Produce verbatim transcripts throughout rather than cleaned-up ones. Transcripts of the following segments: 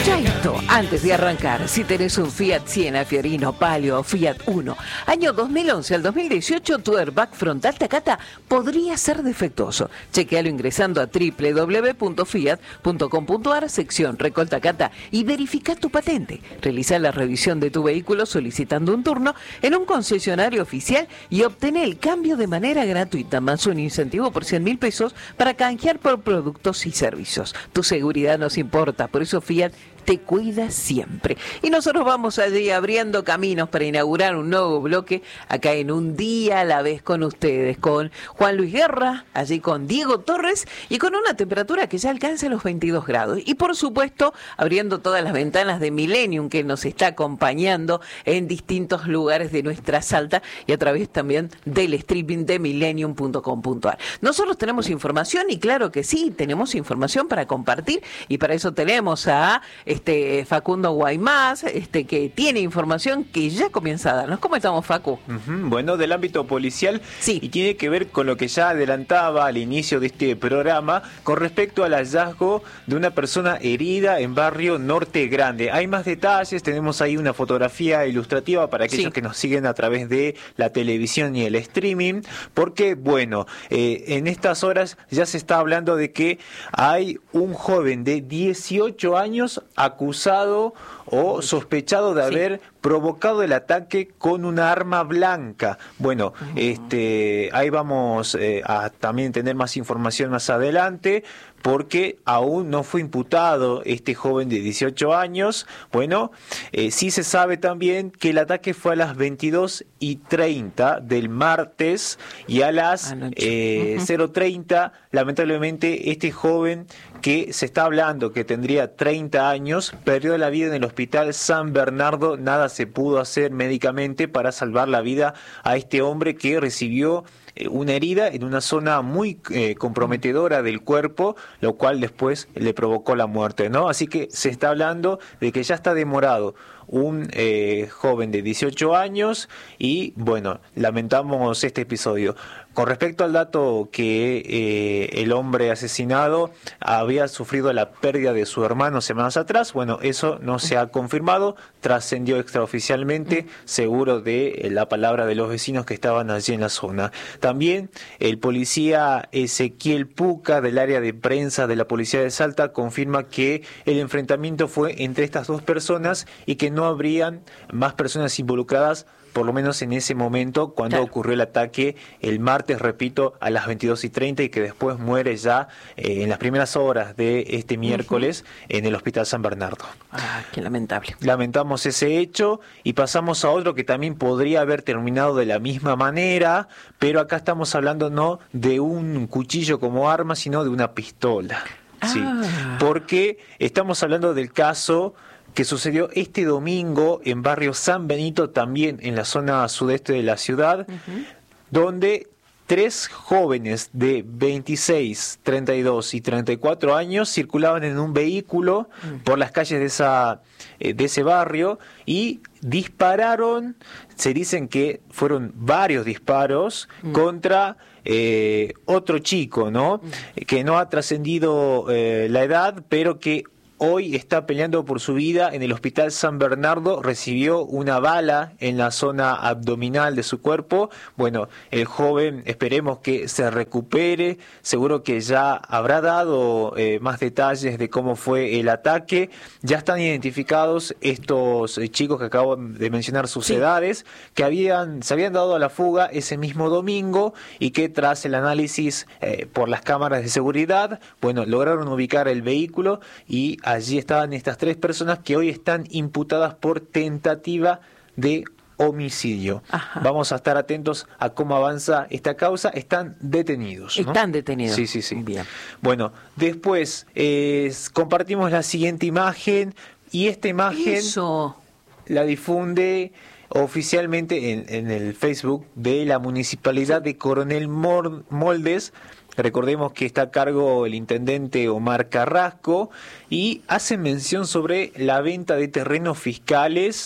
Escucha esto antes de arrancar. Si tenés un Fiat Siena, Fiorino, Palio o Fiat Uno, año dos mil once al dos mil dieciocho, tu airbag frontal Takata podría ser defectuoso. Chequealo ingresando a doble u doble u doble u punto fiat punto com punto a r, sección Recol Takata, y verifica tu patente. Realiza la revisión de tu vehículo solicitando un turno en un concesionario oficial y obtener el cambio de manera gratuita, más un incentivo por cien mil pesos para canjear por productos y servicios. Tu seguridad nos importa, por eso Fiat te cuida siempre. Y nosotros vamos allí abriendo caminos para inaugurar un nuevo bloque acá en Un Día a la Vez con ustedes, con Juan Luis Guerra, allí con Diego Torres y con una temperatura que ya alcanza los veintidós grados. Y por supuesto, abriendo todas las ventanas de Millennium que nos está acompañando en distintos lugares de nuestra Salta y a través también del streaming de millennium punto com punto a r. Nosotros tenemos información y claro que sí, tenemos información para compartir y para eso tenemos a Este, Facundo Guaymás, este, que tiene información que ya comienza a darnos. ¿Cómo estamos, Facu? Uh-huh. Bueno, del ámbito policial, sí. Y tiene que ver con lo que ya adelantaba al inicio de este programa, con respecto al hallazgo de una persona herida en barrio Norte Grande. Hay más detalles, tenemos ahí una fotografía ilustrativa para aquellos sí. que nos siguen a través de la televisión y el streaming, porque, bueno, eh, en estas horas ya se está hablando de que hay un joven de dieciocho años acusado o sospechado de haber sí. provocado el ataque con una arma blanca. Bueno, uh-huh. este, ahí vamos eh, a también tener más información más adelante, porque aún no fue imputado este joven de dieciocho años. Bueno, eh, sí se sabe también que el ataque fue a las veintidós y treinta del martes y a las eh, uh-huh. cero treinta, lamentablemente, este joven que se está hablando que tendría treinta años, perdió la vida en el hospital San Bernardo. Nada se pudo hacer médicamente para salvar la vida a este hombre que recibió una herida en una zona muy eh, comprometedora del cuerpo, lo cual después le provocó la muerte, ¿no? Así que se está hablando de que ya está demorado un eh, joven de dieciocho años y, bueno, lamentamos este episodio. Con respecto al dato que eh, el hombre asesinado había sufrido la pérdida de su hermano semanas atrás, bueno, eso no se ha confirmado, trascendió extraoficialmente, seguro de la palabra de los vecinos que estaban allí en la zona. También el policía Ezequiel Puca, del área de prensa de la Policía de Salta, confirma que el enfrentamiento fue entre estas dos personas y que no habrían más personas involucradas, por lo menos en ese momento, cuando claro. ocurrió el ataque el martes, repito, a las veintidós y treinta, y que después muere ya eh, en las primeras horas de este miércoles uh-huh. en el Hospital San Bernardo. Ah, qué lamentable. Lamentamos ese hecho y pasamos a otro que también podría haber terminado de la misma manera, pero acá estamos hablando no de un cuchillo como arma, sino de una pistola. Ah. Sí, porque estamos hablando del caso que sucedió este domingo en barrio San Benito, también en la zona sudeste de la ciudad, uh-huh. donde tres jóvenes de veintiséis, treinta y dos y treinta y cuatro años circulaban en un vehículo uh-huh. por las calles de esa eh, de ese barrio y dispararon, se dicen que fueron varios disparos uh-huh. contra eh, otro chico, ¿no? Uh-huh. Que no ha trascendido eh, la edad, pero que hoy está peleando por su vida en el Hospital San Bernardo. Recibió una bala en la zona abdominal de su cuerpo. Bueno, el joven, esperemos que se recupere. Seguro que ya habrá dado eh, más detalles de cómo fue el ataque. Ya están identificados estos eh, chicos que acabo de mencionar sus sí. edades, que habían se habían dado a la fuga ese mismo domingo y que tras el análisis eh, por las cámaras de seguridad, bueno, lograron ubicar el vehículo y allí estaban estas tres personas que hoy están imputadas por tentativa de homicidio. Ajá. Vamos a estar atentos a cómo avanza esta causa. Están detenidos, ¿no? Están detenidos. Sí, sí, sí. Bien. Bueno, después eh, compartimos la siguiente imagen y esta imagen Eso. la difunde oficialmente en, en el Facebook de la Municipalidad de Coronel Mor- Moldes. Recordemos que está a cargo el intendente Omar Carrasco y hace mención sobre la venta de terrenos fiscales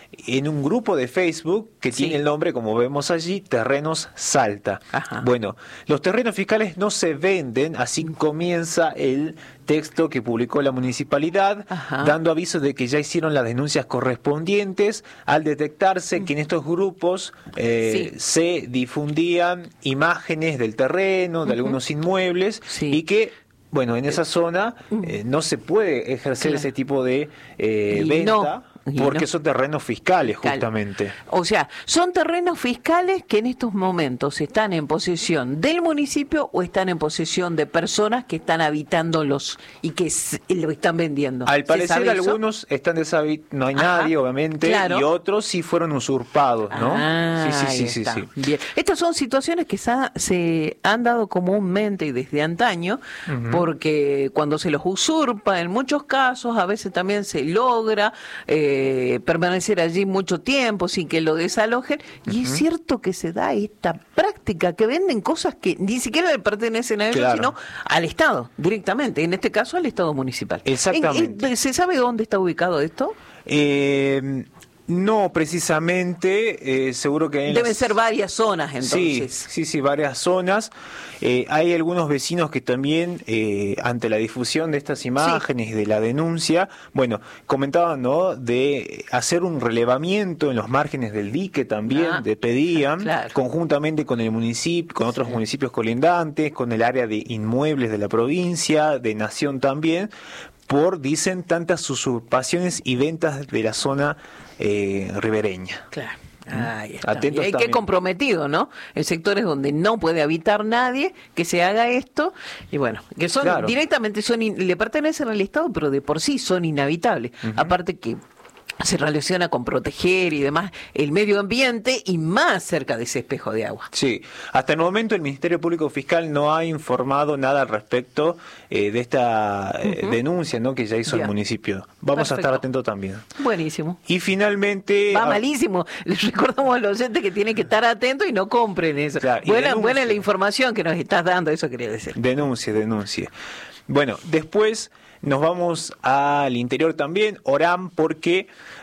en un grupo de Facebook que Sí. tiene el nombre, como vemos allí, Terrenos Salta. Ajá. Bueno, los terrenos fiscales no se venden, así comienza el texto que publicó la municipalidad, Ajá. dando aviso de que ya hicieron las denuncias correspondientes al detectarse que en estos grupos eh, Sí. se difundían imágenes del terreno, de algunos inmuebles, Sí. y que, bueno, en esa zona eh, no se puede ejercer Claro. ese tipo de eh, Y venta no, y porque no. son terrenos fiscales, Fiscal. justamente. O sea, son terrenos fiscales que en estos momentos están en posesión del municipio o están en posesión de personas que están habitándolos y que s- lo están vendiendo. Al ¿Se parecer sabe eso? algunos están deshabitados, no hay Ajá, nadie, obviamente, claro. y otros sí fueron usurpados, ¿no? Ah, sí, sí, ahí sí, sí, está. sí. Bien. Estas son situaciones que se, ha- se han dado comúnmente y desde antaño, porque cuando se los usurpa, en muchos casos, a veces también se logra eh, permanecer allí mucho tiempo sin que lo desalojen, y es cierto que se da esta práctica que venden cosas que ni siquiera le pertenecen a ellos, Claro. sino al Estado, directamente, en este caso al Estado municipal. Exactamente. ¿En- en- ¿Se sabe dónde está ubicado esto? Eh, no, precisamente, eh, seguro que en Deben las- ser varias zonas, entonces. Sí, sí, sí, varias zonas. Eh, hay algunos vecinos que también, eh, ante la difusión de estas imágenes y de la denuncia, bueno, comentaban, ¿no?, de hacer un relevamiento en los márgenes del dique también, Ah, de pedían, claro. conjuntamente con el municipio, con otros municipios colindantes, con el área de inmuebles de la provincia, de Nación también, por, dicen, tantas usurpaciones y ventas de la zona eh, ribereña. Claro. Ahí está. Atentos Y hay que también. comprometido, ¿no? En sectores donde no puede habitar nadie, que se haga esto, y bueno, que son Claro. directamente, son in- le pertenecen al Estado, pero de por sí son inhabitables. Aparte que se relaciona con proteger y demás el medio ambiente y más cerca de ese espejo de agua. Sí, hasta el momento el Ministerio Público Fiscal no ha informado nada al respecto eh, de esta eh, denuncia, ¿no?, que ya hizo Bien. el municipio. Vamos a estar Perfecto. atentos también. Buenísimo. Y finalmente... Va ah, malísimo. Les recordamos a los oyentes que tienen que estar atentos y no compren eso. Claro, y buena, denuncie. buena la información que nos estás dando, eso quería decir. Denuncie, denuncie. Bueno, después nos vamos al interior también, Orán, porque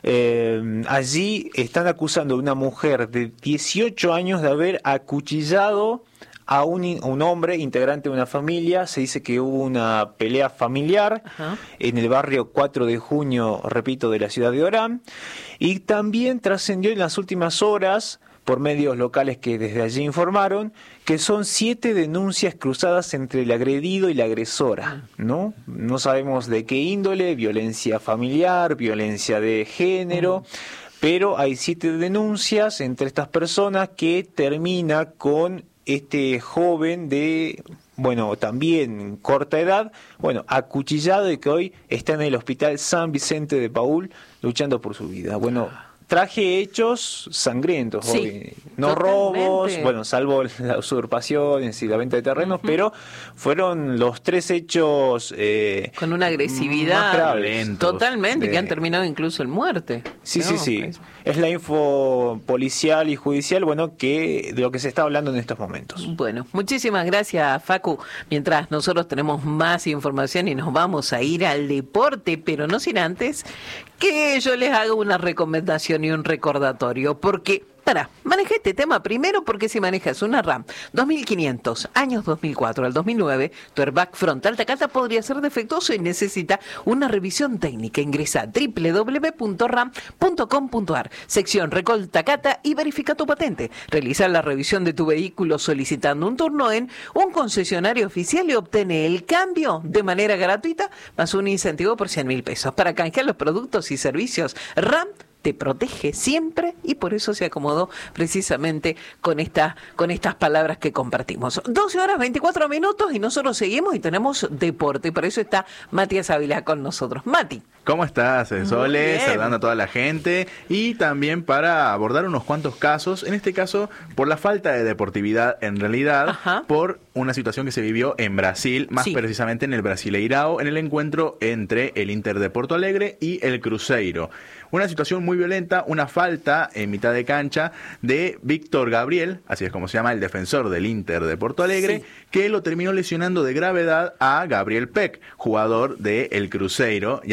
eh, allí están acusando a una mujer de dieciocho años de haber acuchillado a un, in- a un hombre integrante de una familia. Se dice que hubo una pelea familiar Ajá. en el barrio cuatro de junio, repito, de la ciudad de Orán. Y también trascendió en las últimas horas, por medios locales que desde allí informaron, que son siete denuncias cruzadas entre el agredido y la agresora, ¿no? No sabemos de qué índole, violencia familiar, violencia de género, pero hay siete denuncias entre estas personas que termina con este joven de, bueno, también corta edad, bueno, acuchillado y que hoy está en el hospital San Vicente de Paúl luchando por su vida. Bueno, traje hechos sangrientos, Sí, hoy. No totalmente. robos, bueno, salvo las usurpaciones y la venta de terrenos, pero fueron los tres hechos eh, Con una agresividad más graves. violentos. totalmente, de- que han terminado incluso en muerte. Sí, ¿no? sí, sí. Pues, Es la info policial y judicial, bueno, que de lo que se está hablando en estos momentos. Bueno, muchísimas gracias, Facu. Mientras nosotros tenemos más información y nos vamos a ir al deporte, pero no sin antes que yo les haga una recomendación y un recordatorio, porque para, maneja este tema primero porque si manejas una RAM dos mil quinientos, años dos mil cuatro al dos mil nueve, tu airbag frontal Takata podría ser defectuoso y necesita una revisión técnica. Ingresa a doble u doble u doble u punto ram punto com punto ar, sección Recall Takata y verifica tu patente. Realiza la revisión de tu vehículo solicitando un turno en un concesionario oficial y obtiene el cambio de manera gratuita más un incentivo por cien mil pesos. Para canjear los productos y servicios, RAM te protege siempre y por eso se acomodó precisamente con esta, con estas palabras que compartimos. doce horas veinticuatro minutos y nosotros seguimos y tenemos deporte. Y por eso está Matías Ávila con nosotros. Mati. ¿Cómo estás, Muy Sole? bien. Saludando a toda la gente y también para abordar unos cuantos casos, en este caso por la falta de deportividad en realidad, Ajá. por una situación que se vivió en Brasil, más Sí. precisamente en el Brasileirao, en el encuentro entre el Inter de Porto Alegre y el Cruzeiro. Una situación muy violenta, una falta en mitad de cancha de Víctor Gabriel, así es como se llama el defensor del Inter de Porto Alegre, Sí. que lo terminó lesionando de gravedad a Gabriel Peck, jugador del Cruzeiro, y ahí lo estamos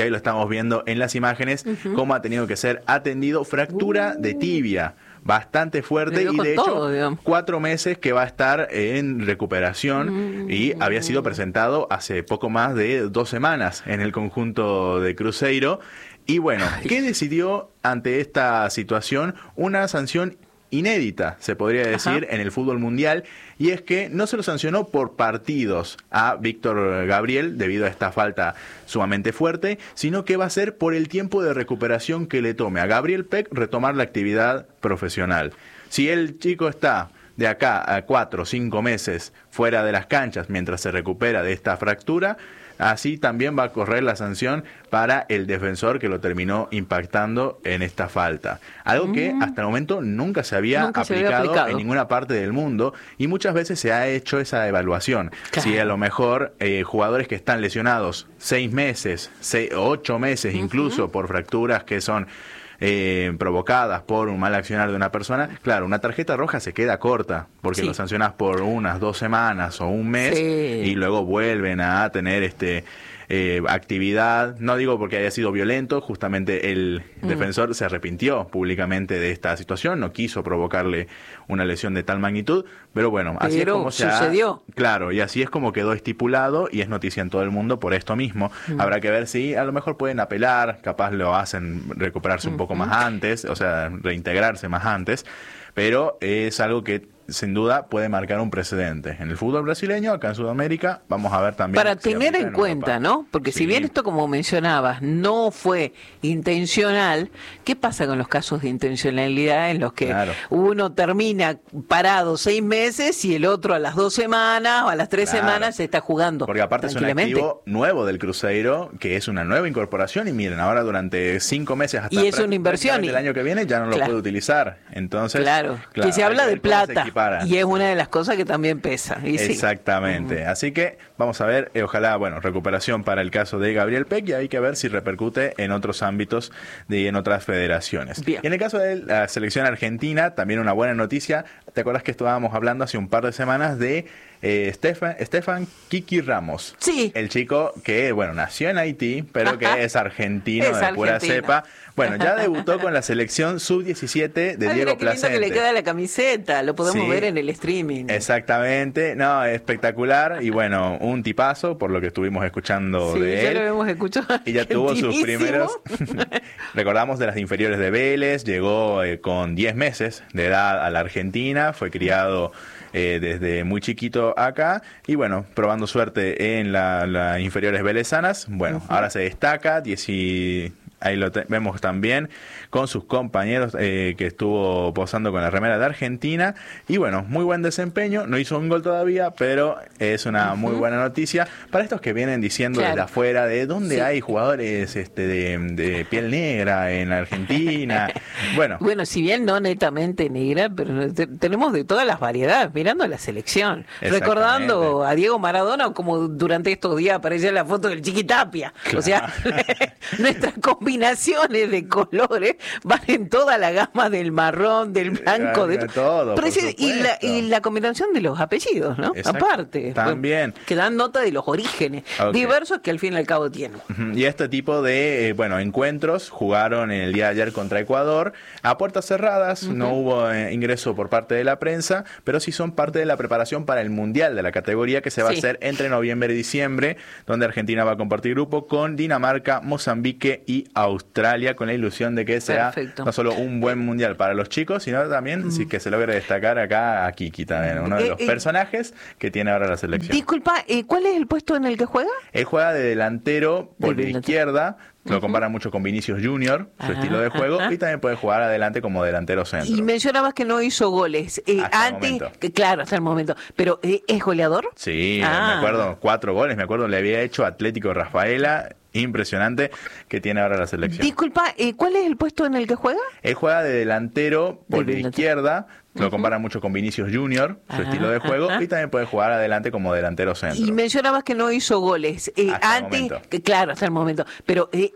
estamos viendo en las imágenes, uh-huh. cómo ha tenido que ser atendido, fractura uh. de tibia. Bastante fuerte y de hecho todo, cuatro meses que va a estar en recuperación mm. y había sido presentado hace poco más de dos semanas en el conjunto de Cruzeiro. Y bueno, ¿qué decidió ante esta situación? Una sanción inédita, se podría decir, Ajá. en el fútbol mundial, y es que no se lo sancionó por partidos a Víctor Gabriel debido a esta falta sumamente fuerte, sino que va a ser por el tiempo de recuperación que le tome a Gabriel Peck retomar la actividad profesional. Si el chico está de acá a cuatro o cinco meses fuera de las canchas mientras se recupera de esta fractura, así también va a correr la sanción para el defensor que lo terminó impactando en esta falta. Algo mm. que hasta el momento nunca se había, nunca aplicado, se había aplicado en ninguna parte del mundo y muchas veces se ha hecho esa evaluación. Claro. Si a lo mejor eh, jugadores que están lesionados seis meses, seis, ocho meses incluso uh-huh. por fracturas que son Eh, provocadas por un mal accionar de una persona, claro, una tarjeta roja se queda corta, porque sí. lo sancionas por unas dos semanas o un mes sí. y luego vuelven a tener este eh, actividad. No digo porque haya sido violento, justamente el mm. defensor se arrepintió públicamente de esta situación, no quiso provocarle una lesión de tal magnitud, pero bueno, así pero es como se sucedió. Ha, claro, y así es como quedó estipulado y es noticia en todo el mundo por esto mismo. Mm. Habrá que ver si a lo mejor pueden apelar, capaz lo hacen recuperarse un mm. poco más antes, o sea, reintegrarse más antes, pero es algo que sin duda puede marcar un precedente en el fútbol brasileño, acá en Sudamérica. Vamos a ver también. Para si tener en cuenta, ¿no? Porque sí. si bien esto, como mencionabas, no fue intencional, ¿qué pasa con los casos de intencionalidad en los que claro. uno termina parado seis meses y el otro a las dos semanas o a las tres claro. semanas se está jugando? Porque aparte es un activo nuevo del Cruzeiro, que es una nueva incorporación y miren, ahora durante cinco meses hasta y es una inversión y el año que viene ya no lo claro. puede utilizar. Entonces, claro, claro que se habla de plata. Para. Y es una de las cosas que también pesa. Y Exactamente. Sí. Uh-huh. Así que vamos a ver, eh, ojalá, bueno, recuperación para el caso de Gabriel Peck y hay que ver si repercute en otros ámbitos de, y en otras federaciones. Bien. Y en el caso de la selección argentina, también una buena noticia. ¿Te acuerdas que estábamos hablando hace un par de semanas de eh, Stefan, Stefan Kiki Ramos? Sí. El chico que, bueno, nació en Haití, pero que es argentino es de argentino. Pura cepa. Bueno, ya debutó con la selección sub diecisiete de Ay, Diego Placente. Que le queda la camiseta, lo podemos sí, ver en el streaming. Exactamente, no, espectacular y bueno, un tipazo por lo que estuvimos escuchando sí, de él. ya lo hemos escuchado. Y ya tuvo sus primeros, recordamos de las inferiores de Vélez, llegó eh, con diez meses de edad a la Argentina, fue criado eh, desde muy chiquito acá y bueno, probando suerte en las la inferiores velezanas, bueno, uh-huh. ahora se destaca, diez y... Ahí lo te- vemos también con sus compañeros eh, que estuvo posando con la remera de Argentina. Y bueno, muy buen desempeño. No hizo un gol todavía, pero es una uh-huh. muy buena noticia para estos que vienen diciendo claro. desde afuera de dónde sí. hay jugadores este, de, de piel negra en Argentina. Bueno, bueno, si bien no netamente negra, pero te- tenemos de todas las variedades, mirando la selección. Recordando a Diego Maradona, como durante estos días aparecía la foto del Chiquitapia. Claro. O sea, nuestra combinación combinaciones de colores van en toda la gama del marrón, del blanco, de, de todo. Pero ese, y, la, y la combinación de los apellidos, ¿no? Exacto. Aparte. También. Que dan nota de los orígenes okay. diversos que al fin y al cabo tienen. Uh-huh. Y este tipo de, eh, bueno, encuentros jugaron en el día de ayer contra Ecuador a puertas cerradas, uh-huh. no hubo eh, ingreso por parte de la prensa, pero sí son parte de la preparación para el Mundial de la categoría que se va sí. a hacer entre noviembre y diciembre, donde Argentina va a compartir grupo con Dinamarca, Mozambique y Australia, con la ilusión de que sea Perfecto. no solo un buen mundial para los chicos, sino también mm. sí, que se logre destacar acá a Kiki también, uno de los eh, personajes que tiene ahora la selección. Disculpa, eh, ¿cuál es el puesto en el que juega? Él juega de delantero por la izquierda, lo compara mucho con Vinicius Junior, su ajá, estilo de juego, ajá. y también puede jugar adelante como delantero centro. Y mencionabas que no hizo goles. Eh, hasta antes, el momento. Que, claro, hasta el momento. Pero, eh, ¿es goleador? Sí, ah. me acuerdo, cuatro goles, me acuerdo, le había hecho Atlético Rafaela. Impresionante que tiene ahora la selección. Disculpa, eh, ¿cuál es el puesto en el que juega? Él juega de delantero por de la izquierda, lo uh-huh. compara mucho con Vinicius Junior, su ajá, estilo de juego, ajá. y también puede jugar adelante como delantero centro. Y mencionabas que no hizo goles. Eh, hasta antes, el momento. Que, claro, hasta el momento. Pero, eh,